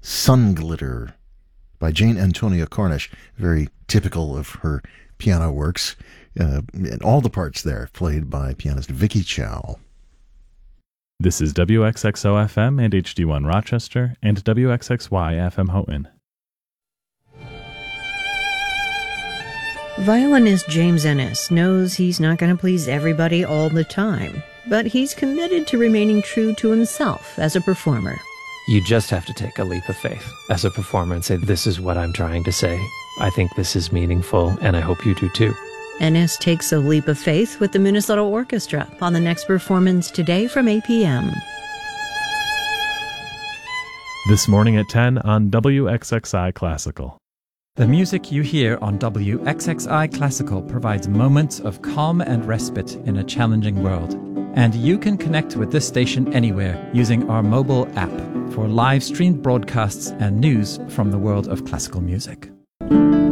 Sun Glitter by Jane Antonia Cornish, very typical of her piano works. And all the parts there played by pianist Vicky Chow. This is WXXO-FM and HD1 Rochester and WXXY-FM Houghton. Violinist James Ennis knows he's not going to please everybody all the time, but he's committed to remaining true to himself as a performer. You just have to take a leap of faith as a performer and say, this is what I'm trying to say. I think this is meaningful, and I hope you do too. Ennis takes a leap of faith with the Minnesota Orchestra on the next performance today from 8 p.m. This morning at 10 on WXXI Classical. The music you hear on WXXI Classical provides moments of calm and respite in a challenging world. And you can connect with this station anywhere using our mobile app for live streamed broadcasts and news from the world of classical music.